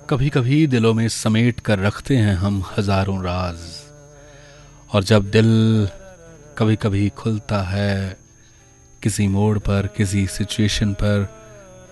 कभी कभी दिलों में समेट कर रखते हैं हम हजारों राज। और जब दिल कभी कभी खुलता है किसी मोड़ पर, किसी सिचुएशन पर,